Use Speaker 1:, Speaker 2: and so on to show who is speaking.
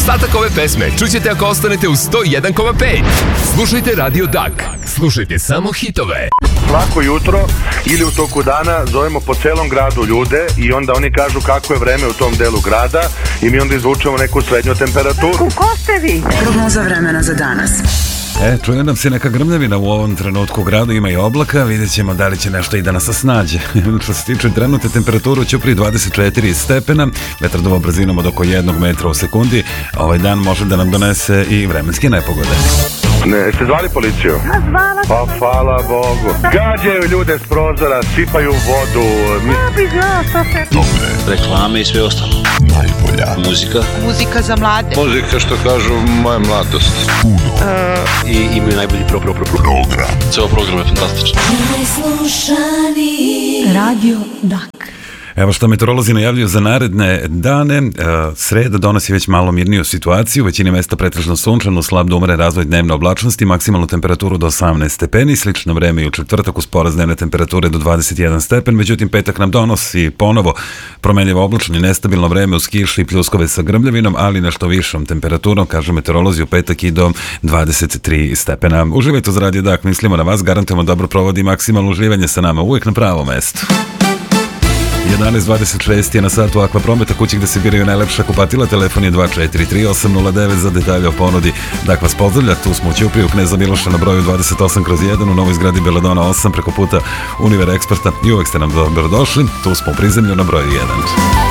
Speaker 1: Ostatak ove pesme čućete ako ostanete u 101,5. Slušajte Radio Dak. Slušajte samo hitove.
Speaker 2: Svako jutro ili u toku dana zovemo po celom gradu ljude i onda oni kažu kako je vreme u tom delu grada i mi onda izvučemo neku srednju temperaturu.
Speaker 3: Ko ste vi?
Speaker 4: Prognoza vremena za danas.
Speaker 5: Čuje nam se neka grmljavina u ovom trenutku u gradu, ima i oblaka, vidjet ćemo da li će nešto i da nas snađe. Što se tiče trenutne temperature u Ćupriji 24 stepena, vetar duva brzinom od oko 1 metra u sekundi. Ovaj dan može da nam donese i vremenske nepogode.
Speaker 2: Ne, ste zvali policiju?
Speaker 3: Zvala.
Speaker 2: Pa hvala Bogu. Gađaju ljude s prozora, sipaju vodu.
Speaker 3: Ja bi znao što se...
Speaker 6: Dobre. Reklame i sve ostalo.
Speaker 7: Najbolja
Speaker 6: Muzika.
Speaker 3: Muzika za mlade.
Speaker 7: Muzika, što kažu, moja mladost.
Speaker 6: I imaju najbolji program. Ceo program je fantastičan.
Speaker 4: Radio Dak.
Speaker 5: Evo što meteorolozi najavljuju za naredne dane. Sreda donosi već malo mirniju situaciju, u većini mesta pretežno sunčano, slab do umeren razvoj dnevne oblačnosti, maksimalnu temperaturu do 18 stepeni, slično vreme i u četvrtak uz porast dnevne temperature do 21 stepen, međutim petak nam donosi ponovo promenljivo oblačno i nestabilno vreme uz kiše i pljuskove sa grmljavinom, ali nešto višom temperaturom, kažu meteorolozi, u petak i do 23 stepena. Uživajte uz Radio Dak, mislimo na vas, garantujemo dobro provodi maksimalno uživanje sa nama, uvijek na pravo mesto. 11.26 je na satu Akvaprometa, kući gde se biraju najlepša kupatila, telefon je 243-809 za detalje o ponudi. Dakle, vas pozdravlja, tu smo u Ćupriju, Kneza Miloša na broju 28/1 u novoj zgradi Beladona 8 preko puta Univer Eksperta i uvek ste nam dobrodošli, tu smo u prizemlju na broju 1.